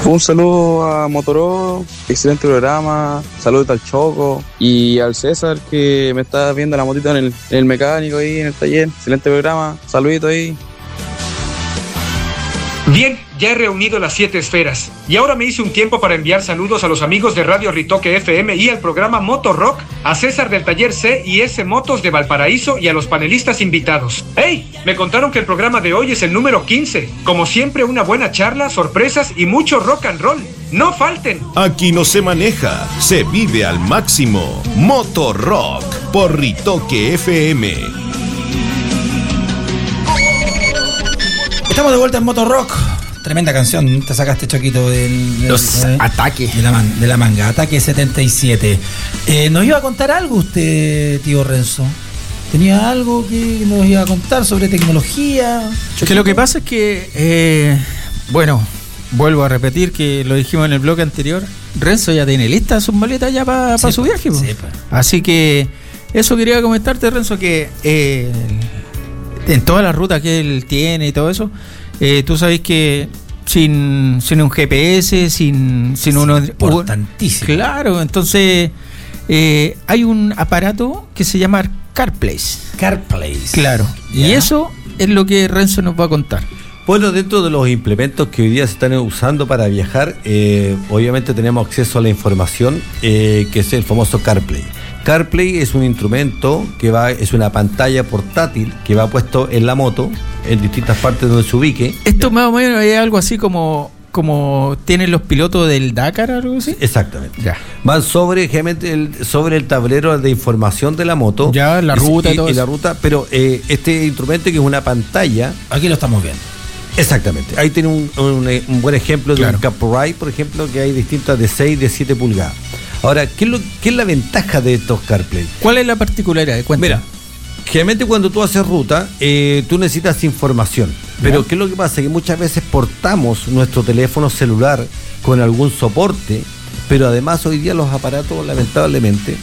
Un saludo a Motoró, excelente programa, saludos al Choco y al César que me está viendo la motita en el mecánico ahí, en el taller, excelente programa, saludito ahí. Bien, ya he reunido las 7 esferas y ahora me hice un tiempo para enviar saludos a los amigos de Radio Ritoque FM y al programa Moto Rock, a César del Taller C y S Motos de Valparaíso y a los panelistas invitados. ¡Hey! Me contaron que el programa de hoy es el número 15. Como siempre, una buena charla, sorpresas y mucho rock and roll. ¡No falten! Aquí no se maneja, se vive al máximo. Moto Rock por Ritoque FM. Estamos de vuelta en Moto Rock. Tremenda canción, te sacaste, Choquito, Los ataques. De la manga, Ataque 77. ¿Nos iba a contar algo usted, tío Renzo? ¿Tenía algo que nos iba a contar sobre tecnología? Es que lo que pasa es que, vuelvo a repetir que lo dijimos en el bloque anterior, Renzo ya tiene lista sus maletas ya para su viaje. Sí, así que eso quería comentarte, Renzo, que en todas las rutas que él tiene y todo eso, tú sabes que sin un GPS, sin uno... Importantísimo. Claro, entonces hay un aparato que se llama CarPlay. Claro, ¿ya? Y eso es lo que Renzo nos va a contar. Bueno, dentro de los implementos que hoy día se están usando para viajar, obviamente tenemos acceso a la información, que es el famoso CarPlay. CarPlay es un instrumento es una pantalla portátil que va puesto en la moto, en distintas partes donde se ubique. Esto más o menos es algo así como tienen los pilotos del Dakar o algo así. Exactamente. Ya. Van sobre el tablero de información de la moto. Ya, la ruta y todo eso. La ruta, pero este instrumento que es una pantalla. Aquí lo estamos viendo. Exactamente. Ahí tiene un buen ejemplo de un CarPlay, por ejemplo, que hay distintas de 6 de 7 pulgadas. Ahora, ¿qué es la ventaja de estos CarPlay? ¿Cuál es la particularidad? Cuéntame. Mira, generalmente cuando tú haces ruta, tú necesitas información. Pero ¿qué es lo que pasa? Que muchas veces portamos nuestro teléfono celular con algún soporte, pero además hoy día los aparatos, lamentablemente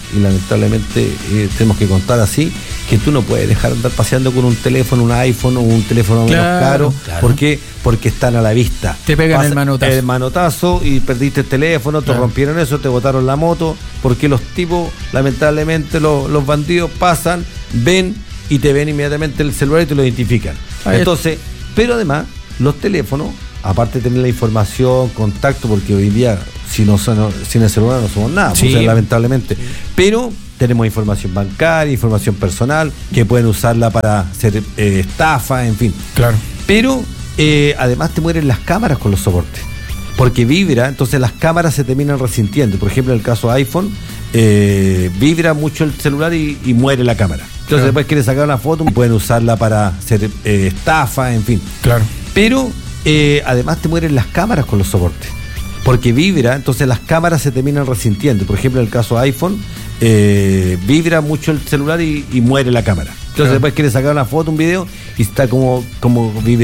tenemos que contar así, que tú no puedes dejar de andar paseando con un teléfono, un iPhone o un teléfono menos caro. ¿Por qué? Porque están a la vista. Te pegan el manotazo y perdiste el teléfono, te rompieron eso, te botaron la moto, porque los tipos, lamentablemente, los bandidos pasan, ven y te ven inmediatamente el celular y te lo identifican. Entonces, pero además, los teléfonos, aparte de tener la información, contacto, porque hoy día sin el celular no somos nada, lamentablemente. Pero tenemos información bancaria, información personal, que pueden usarla para hacer estafa, en fin. Claro. Pero además te mueren las cámaras con los soportes, porque vibra, entonces las cámaras se terminan resintiendo. Por ejemplo, en el caso de iPhone, vibra mucho el celular y muere la cámara. Entonces después quieres sacar una foto, pueden usarla para hacer estafa, en fin. Claro. Pero además te mueren las cámaras con los soportes, porque vibra, entonces las cámaras se terminan resintiendo. Por ejemplo, en el caso de iPhone, vibra mucho el celular y muere la cámara. Entonces después quieres sacar una foto, un video y está como vibra.